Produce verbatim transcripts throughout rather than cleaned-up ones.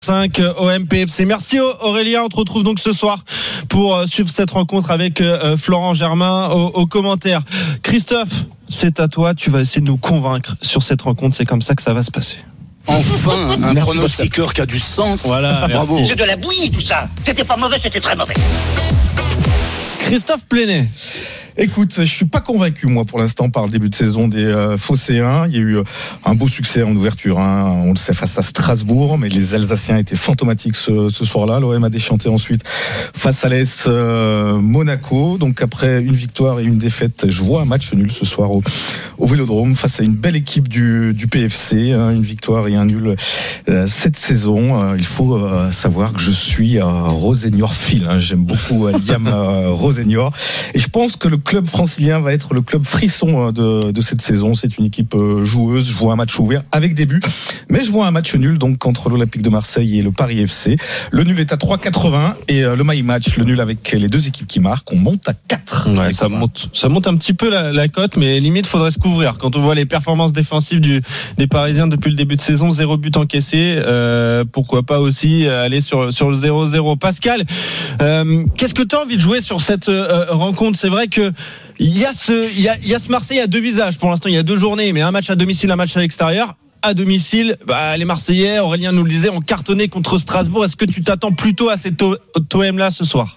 cinq O M P F C. Merci Aurélien, on te retrouve donc ce soir pour euh, suivre cette rencontre avec euh, Florent Germain au, au commentaire. Christophe, c'est à toi, tu vas essayer de nous convaincre sur cette rencontre, c'est comme ça que ça va se passer. Enfin, un merci pronostiqueur qui a du sens. Voilà, bravo. C'est de la bouillie tout ça. C'était pas mauvais, c'était très mauvais. Christophe Plenet. Écoute, je suis pas convaincu moi pour l'instant par le début de saison des euh, Phocéens. Il y a eu euh, un beau succès en ouverture, hein. On le sait, face à Strasbourg, mais les Alsaciens étaient fantomatiques ce, ce soir-là. L'O M a déchanté ensuite face à l'A S euh, Monaco. Donc après une victoire et une défaite, je vois un match nul ce soir au, au Vélodrome face à une belle équipe du, du P F C, hein. Une victoire et un nul euh, cette saison. Euh, il faut euh, savoir que je suis euh, Rosénior-phile, hein. J'aime beaucoup euh, Liam euh, Rosénior, et je pense que le club francilien va être le club frisson de, de cette saison. C'est une équipe joueuse. Je vois un match ouvert avec des buts, mais je vois un match nul donc entre l'Olympique de Marseille et le Paris F C. Le nul est à trois virgule quatre-vingts et le my match, le nul avec les deux équipes qui marquent, on monte à quatre. Ouais, ça monte, ça monte un petit peu la, la cote, mais limite faudrait se couvrir. Quand on voit les performances défensives du, des Parisiens depuis le début de saison, zéro but encaissé, euh, pourquoi pas aussi aller sur, sur le zéro zéro. Pascal, euh, qu'est-ce que tu as envie de jouer sur cette euh, rencontre? C'est vrai que Il y a ce, il y a, il y a ce Marseille à deux visages. Pour l'instant, il y a deux journées, mais un match à domicile, un match à l'extérieur. À domicile, bah, les Marseillais, Aurélien nous le disait, ont cartonné contre Strasbourg. Est-ce que tu t'attends plutôt à cet O M-là ce soir?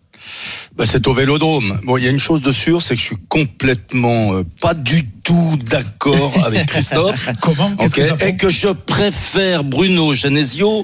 Bah, c'est au Vélodrome. Bon, il y a une chose de sûre, c'est que je suis complètement euh, pas du tout d'accord avec Christophe. Comment? Okay, que et que je préfère Bruno Genesio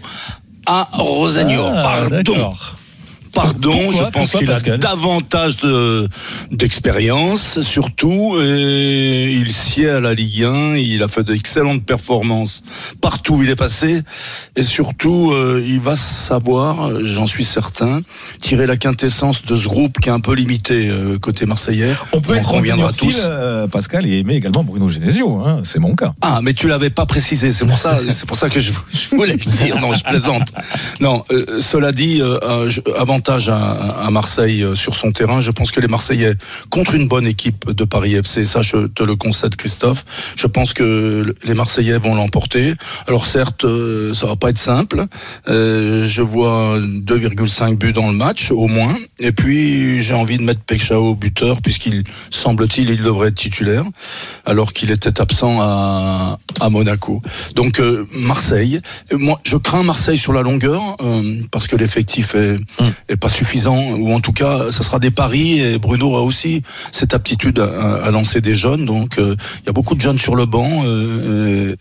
à Rosénior. Ah, Pardon. d'accord. Pardon, Pourquoi, je pense pourquoi, qu'il Pascal a davantage de, d'expérience, surtout, et il sied à la Ligue un, il a fait d'excellentes performances partout où il est passé, et surtout, euh, il va savoir, j'en suis certain, tirer la quintessence de ce groupe qui est un peu limité euh, côté marseillais. On peut On être reviendra tous. euh, Pascal, et aimer également Bruno Genesio, hein, c'est mon cas. Ah, mais tu l'avais pas précisé, c'est pour ça, c'est pour ça que je, je voulais le dire. Non, je plaisante. Non, euh, cela dit, euh, je, avant À, à Marseille sur son terrain. Je pense que les Marseillais, contre une bonne équipe de Paris F C, ça je te le concède Christophe, je pense que les Marseillais vont l'emporter. Alors certes, ça va pas être simple. Euh, je vois deux virgule cinq buts dans le match, au moins. Et puis j'ai envie de mettre Pekchao buteur, puisqu'il, semble-t-il, il devrait être titulaire, alors qu'il était absent à, à Monaco. Donc euh, Marseille. Moi, je crains Marseille sur la longueur, euh, parce que l'effectif est, mmh. est pas suffisant, ou en tout cas ça sera des paris, et Bruno a aussi cette aptitude à, à lancer des jeunes, donc il euh, y a beaucoup de jeunes sur le banc, euh,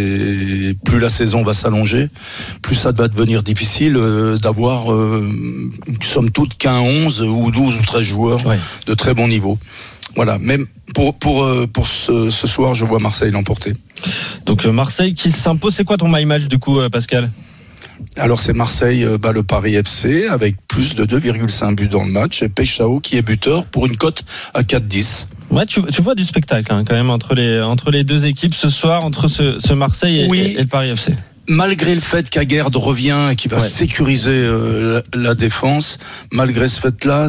et, et plus la saison va s'allonger, plus ça va devenir difficile euh, d'avoir euh, somme toute qu'un onze ou douze ou treize joueurs ouais. de très bon niveau. Voilà, même pour pour pour ce, ce soir, je vois Marseille l'emporter. Donc Marseille qui s'impose. C'est quoi ton my match du coup, Pascal? Alors c'est Marseille euh, bat le Paris F C avec plus de deux virgule cinq buts dans le match, et Pekchao qui est buteur pour une cote à quatre dix. Ouais, tu, tu vois du spectacle hein, quand même entre les entre les deux équipes ce soir, entre ce, ce Marseille et, oui. et le Paris F C. Malgré le fait qu'Aguerd revient et qui va ouais. sécuriser euh, la, la défense, malgré ce fait-là,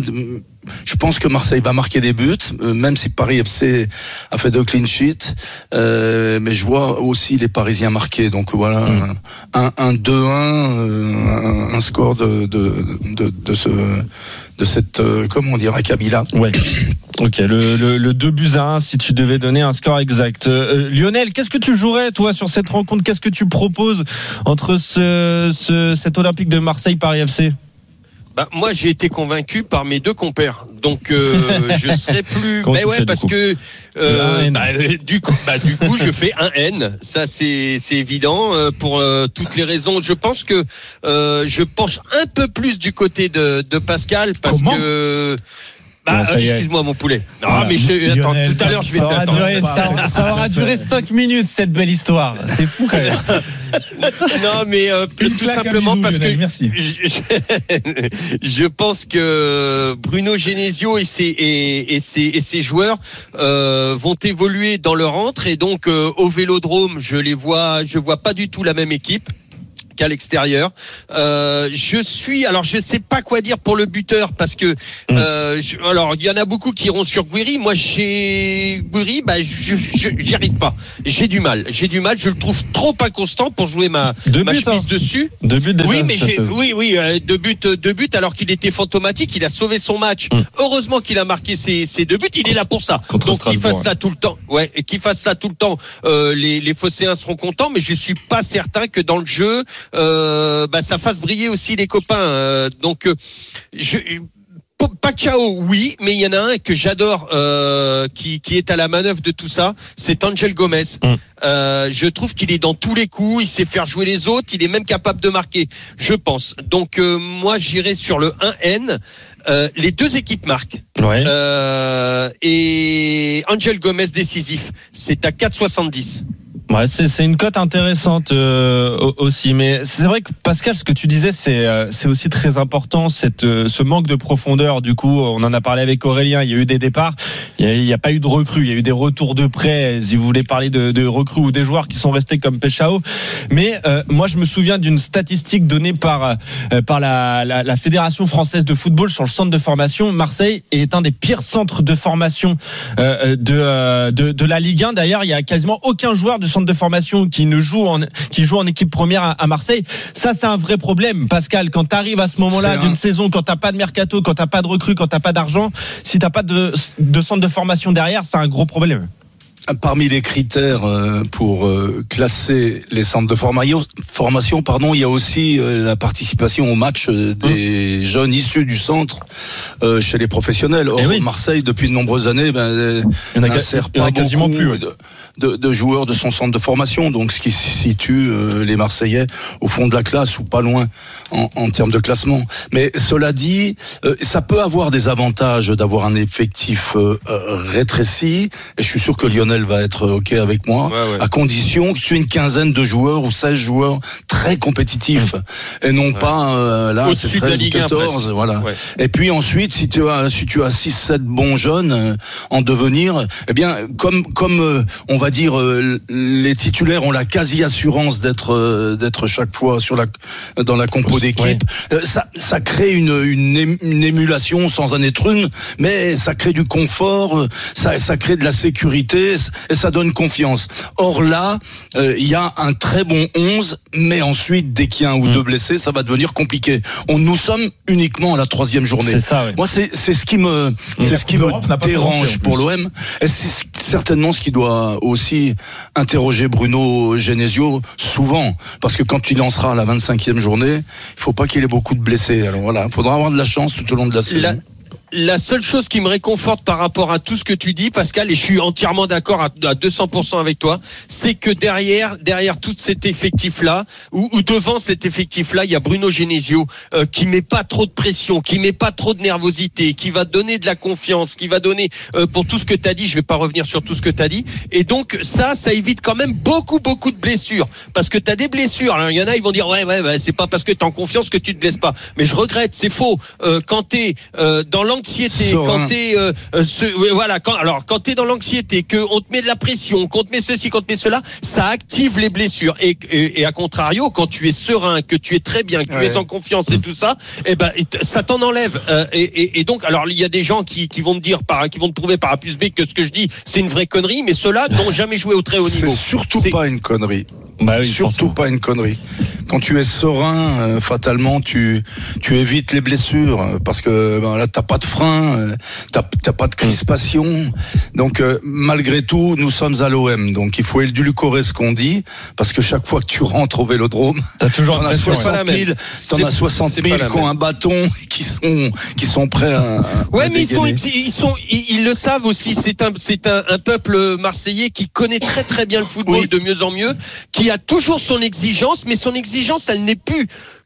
je pense que Marseille va marquer des buts, euh, même si Paris F C a fait deux clean sheets, euh, mais je vois aussi les Parisiens marquer. Donc voilà, mmh. un, un deux un, euh, un, un score de de de, de ce de cette euh, comment dire, Kabila. Ouais. Ok, le, le, le deux buts à un si tu devais donner un score exact. Euh, Lionel, qu'est-ce que tu jouerais toi sur cette rencontre? Qu'est-ce que tu proposes entre ce, ce cet Olympique de Marseille Paris F C? Bah, moi, j'ai été convaincu par mes deux compères. Donc, euh, je serai plus. Comment mais ouais, fais, parce du que euh, bah, du coup, bah, du coup, je fais un N. Ça, c'est c'est évident euh, pour euh, toutes les raisons. Je pense que euh, je penche un peu plus du côté de, de Pascal parce Comment que. Bah, non, euh, excuse-moi mon poulet. Non, voilà. mais je te, attends, Lionel, tout à l'heure je vais ça aura, te duré, ça, ça aura duré cinq minutes cette belle histoire. C'est fou quand même. Non, mais euh, tout simplement parce que merci. Je, je, je pense que Bruno Genesio et ses et, et ses et ses joueurs euh, vont évoluer dans leur entre, et donc euh, au Vélodrome, je les vois, je vois pas du tout la même équipe. qu'à l'extérieur. Euh, je suis, alors je sais pas quoi dire pour le buteur parce que, euh, je, alors il y en a beaucoup qui iront sur Guiri. Moi, chez Guiri, bah, je, je, j'y arrive pas. J'ai du mal. J'ai du mal. Je le trouve trop inconstant pour jouer ma, Deux ma buts, chemise hein. dessus. Deux buts déjà. Oui, mais cette j'ai, saison. oui, oui, euh, deux buts, deux buts, alors qu'il était fantomatique. Il a sauvé son match. Mm. Heureusement qu'il a marqué ses, ses deux buts. Il est là pour ça. Contre Donc qu'il Strasbourg, fasse ça tout le temps. Ouais, et qu'il fasse ça tout le temps. Euh, les, les Phocéens seront contents, mais je suis pas certain que dans le jeu, euh, bah, ça fasse briller aussi les copains. Euh, donc, euh, je. Pacquiao, oui, mais il y en a un que j'adore, euh, qui, qui est à la manœuvre de tout ça, c'est Angel Gomez. Mm. Euh, je trouve qu'il est dans tous les coups, il sait faire jouer les autres, il est même capable de marquer, je pense. Donc euh, moi, j'irai sur le un N. Euh, les deux équipes marquent. Ouais. Euh, et Angel Gomez décisif, c'est à quatre soixante-dix. Ouais, c'est, c'est une cote intéressante euh, aussi, mais c'est vrai que Pascal, ce que tu disais, c'est euh, c'est aussi très important, cette euh, ce manque de profondeur. Du coup, on en a parlé avec Aurélien. Il y a eu des départs, il y a, il y a pas eu de recrues, il y a eu des retours de prêt. Si vous voulez parler de, de recrues ou des joueurs qui sont restés comme Peshao, mais euh, moi je me souviens d'une statistique donnée par euh, par la, la la Fédération française de football sur le centre de formation. Marseille est un des pires centres de formation euh, de, euh, de de la Ligue un. D'ailleurs, il y a quasiment aucun joueur de centre de formation qui ne joue en qui joue en équipe première à, à Marseille. Ça, c'est un vrai problème, Pascal. Quand tu arrives à ce moment-là d'une saison, quand t'as pas de mercato, quand t'as pas de recrues, quand t'as pas d'argent, si t'as pas de, de centre de formation derrière, c'est un gros problème. Parmi les critères pour classer les centres de formation, pardon, il y a aussi la participation au match des mmh. jeunes issus du centre chez les professionnels. Or, oui. Marseille, depuis de nombreuses années, ben, il n'y en a, il y en a quasiment plus ouais. de, de, de joueurs de son centre de formation. Donc, ce qui situe les Marseillais au fond de la classe ou pas loin en, en termes de classement. Mais cela dit, ça peut avoir des avantages d'avoir un effectif rétréci. Et je suis sûr que Lionel va être OK avec moi, ouais, ouais. à condition que tu aies une quinzaine de joueurs ou seize joueurs très compétitifs et non ouais. pas euh, là au-dessus c'est treize ou quatorze, voilà. Ouais. Et puis ensuite si tu as si tu as six sept bons jeunes euh, en devenir, eh bien comme comme euh, on va dire euh, les titulaires ont la quasi assurance d'être euh, d'être chaque fois sur la dans la compo d'équipe, ouais. euh, ça ça crée une une, une émulation sans en être une, mais ça crée du confort, euh, ça ça crée de la sécurité. Et ça donne confiance. Or là, il euh, y a un très bon onze, mais ensuite, dès qu'il y a un ou mmh. deux blessés, ça va devenir compliqué. On, nous sommes uniquement à la troisième journée. C'est ça, ouais. Moi, c'est, c'est ce qui me, mmh. c'est ce qui me dérange pour l'O M. Et c'est certainement ce qui doit aussi interroger Bruno Genesio souvent. Parce que quand il lancera la vingt-cinquième journée, il faut pas qu'il ait beaucoup de blessés. Alors voilà, il faudra avoir de la chance tout au long de la saison. La... La seule chose qui me réconforte par rapport à tout ce que tu dis, Pascal, et je suis entièrement d'accord à, à deux cents pour cent avec toi, c'est que derrière, derrière tout cet effectif-là, ou, ou devant cet effectif-là, il y a Bruno Genesio euh, qui met pas trop de pression, qui met pas trop de nervosité, qui va donner de la confiance, qui va donner euh, pour tout ce que tu as dit. Je vais pas revenir sur tout ce que tu as dit. Et donc ça, ça évite quand même beaucoup, beaucoup de blessures, parce que tu as des blessures. Alors il y en a, ils vont dire ouais, ouais, ouais c'est pas parce que tu es en confiance que tu te blesses pas. Mais je regrette, c'est faux. Euh, quand tu es euh, dans l'anxiété, quand t'es euh, ce, voilà, quand alors quand t'es dans l'anxiété, que on te met de la pression, qu'on te met ceci, qu'on te met cela, ça active les blessures. Et, et, et à contrario, quand tu es serein, que tu es très bien, que ouais. tu es en confiance et tout ça, et ben ça t'en enlève. Euh, et, et, et donc, alors il y a des gens qui, qui vont me dire par, qui vont te prouver par A plus B que ce que je dis, c'est une vraie connerie, mais ceux-là n'ont jamais joué au très haut niveau. C'est surtout c'est... pas une connerie. Bah oui, surtout forcément. Pas une connerie. Quand tu es serein, euh, fatalement, tu tu évites les blessures parce que ben, là t'as pas de frein, euh, t'as t'as pas de crispation. Donc euh, malgré tout, nous sommes à l'O M, donc il faut édulcorer ce qu'on dit parce que chaque fois que tu rentres au Vélodrome, t'as toujours t'en as soixante mille, t'en as soixante mille qui ont un bâton, qui sont qui sont prêts à. Ouais, à mais ils sont ils sont ils, ils le savent aussi. C'est un c'est un, un peuple marseillais qui connaît très très bien le football oui. de mieux en mieux, qui a toujours son exigence, mais son exigence, elle n'est plus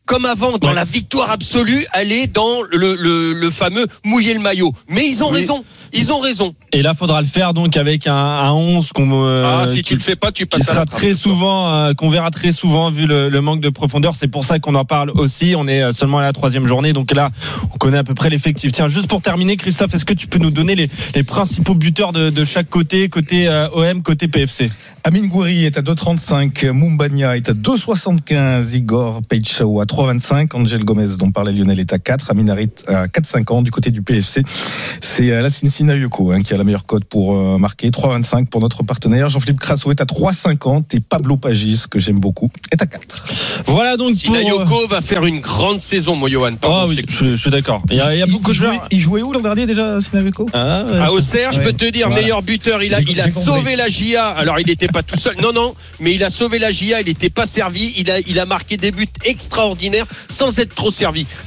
comme avant, dans ouais. la victoire absolue, aller dans le, le, le fameux mouiller le maillot. Mais ils ont oui. raison. Ils ont raison. Et là, faudra le faire donc avec un, un onze qu'on euh, ah, si qui, tu le fais pas, tu passes qui sera très souvent, euh, qu'on verra très souvent vu le, le manque de profondeur. C'est pour ça qu'on en parle aussi. On est seulement à la troisième journée, donc là, on connaît à peu près l'effectif. Tiens, juste pour terminer, Christophe, est-ce que tu peux nous donner les, les principaux buteurs de, de chaque côté, côté euh, O M, côté P F C? Amine Gouiri est à deux trente-cinq, Moumbagna est à deux soixante-quinze, Igor Peichao à trois vingt-cinq, Angel Gomez dont parlait Lionel est à quatre, Amin Harit à quatre cinquante. Du côté du P F C, c'est Lassine Sinayoko hein, qui a la meilleure cote pour euh, marquer, trois vingt-cinq pour notre partenaire. Jean-Philippe Crasso est à trois cinquante et Pablo Pagis, que j'aime beaucoup, est à quatre. Voilà donc Sinayoko pour... va faire une grande saison, mon Johan. Oh oui, je, je suis d'accord. Il y a, il y a il, beaucoup il de joueurs. Jouait, il jouait où l'an dernier déjà, Sinayoko? Ah, ouais, à Auxerre, je peux te dire, voilà. Meilleur buteur. Il a, il a sauvé la J A. Alors, il n'était pas tout seul. Non, non. Mais il a sauvé la J A, il n'était pas servi, il a, il a marqué des buts extraordinaires sans être trop servi.